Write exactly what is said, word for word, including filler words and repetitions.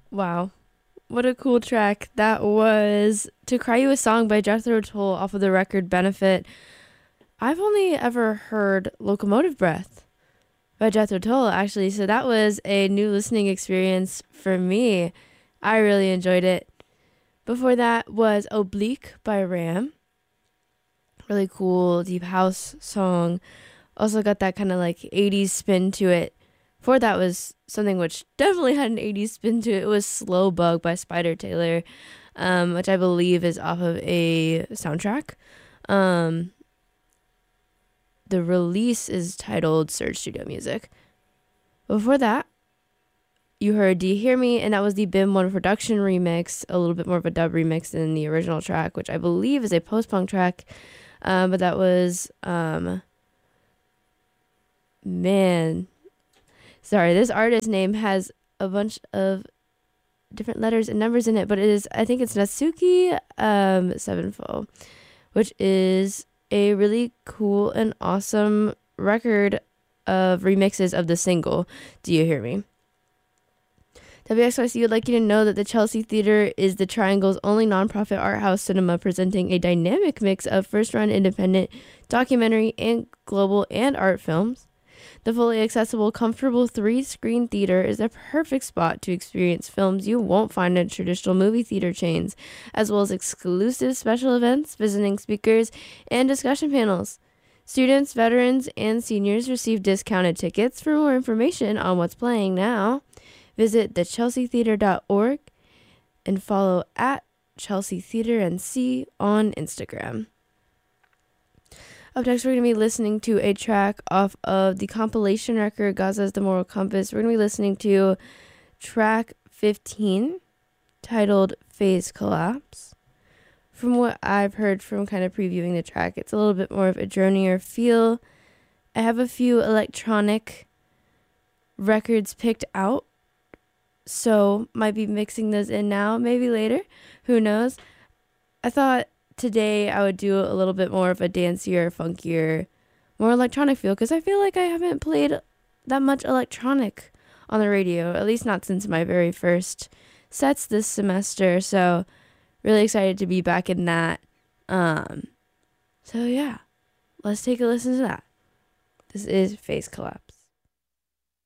Wow. What a cool track. That was To Cry You a Song by Jethro Tull off of the record Benefit. I've only ever heard Locomotive Breath by Jethro Tull, actually, so that was a new listening experience for me. I really enjoyed it. Before that was Oblique by Ram. Really cool deep house song. Also got that kind of like eighties spin to it. Before that was something which definitely had an eighties spin to it. It was Slow Bug by Spider Taylor, um, which I believe is off of a soundtrack. Um, the release is titled Surge Studio Music. Before that, you heard Do You Hear Me? And that was the Bim One Production remix, a little bit more of a dub remix than the original track, which I believe is a post-punk track. Um, but that was, um, man, sorry, this artist name has a bunch of different letters and numbers in it, but it is, I think it's Natsuki um, Sevenfold, which is a really cool and awesome record of remixes of the single Do You Hear Me? W X Y C would like you to know that the Chelsea Theater is the Triangle's only nonprofit art house cinema presenting a dynamic mix of first-run independent, documentary, and global and art films. The fully accessible, comfortable three-screen theater is a perfect spot to experience films you won't find in traditional movie theater chains, as well as exclusive special events, visiting speakers, and discussion panels. Students, veterans, and seniors receive discounted tickets. For more information on what's playing now, visit the chelsea theater dot org and follow at Chelsea Theater N C on Instagram. Up next, we're going to be listening to a track off of the compilation record Gaza's The Moral Compass. We're going to be listening to track fifteen, titled Phase Collapse. From what I've heard from kind of previewing the track, it's a little bit more of a dronier feel. I have a few electronic records picked out, so might be mixing those in now, maybe later. Who knows? I thought today I would do a little bit more of a dancier, funkier, more electronic feel, because I feel like I haven't played that much electronic on the radio, at least not since my very first sets this semester. So really excited to be back in that. Um, so yeah, let's take a listen to that. This is Phase Collapse.